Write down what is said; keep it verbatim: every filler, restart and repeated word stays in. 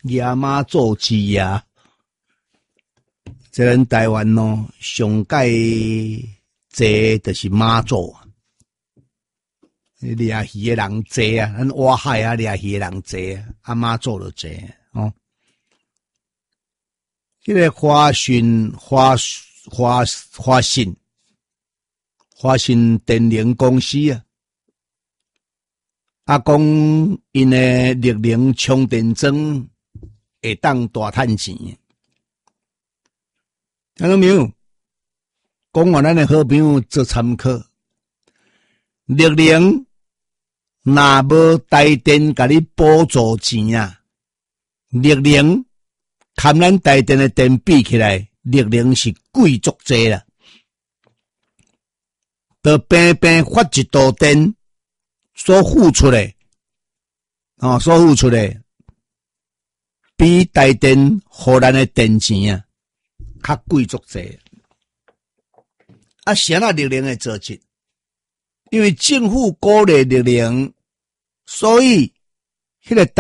亚妈祖之夜，这咱台湾咯，上界济就是妈祖啊。掠鱼的人济啊，咱外海啊掠鱼的人济啊，啊妈祖就济哦。这个花信花花花信花信电能公司啊，啊讲因的力能充电桩会当大赚钱。听到没有？讲我咱的好朋友做参考，力能若无台电甲你补助钱啊，力能含咱台电的电比起来，力能是贵足济啦。就平平发一度电所付出的，哦，所付出的比台电互咱的电钱啊，较贵足济。啊，啥那力能会做起？因为政府鼓励力能，所以迄个